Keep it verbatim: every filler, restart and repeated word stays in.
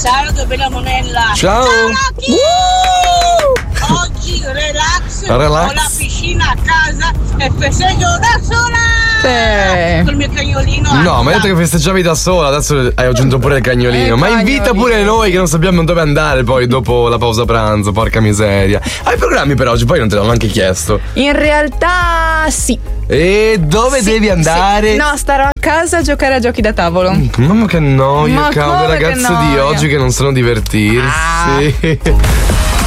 Ciao, dove la Monella? Ciao. Rocky! Uh! Oggi relax, Relax. ho la piscina a casa e festeggio da sola. Sì. Col mio cagnolino. No, ma hai detto che festeggiavi da sola, adesso hai aggiunto pure il cagnolino. Eh, ma invita cagnolino. pure noi che non sappiamo dove andare poi dopo la pausa pranzo, porca miseria. Hai programmi per oggi, poi non te l'ho neanche chiesto. In realtà sì. E dove Sì, devi andare? sì. No, starò a casa a giocare a giochi da tavolo. Mamma che noia, Ma cavolo, come che ragazze di noia? oggi che non sanno divertirsi.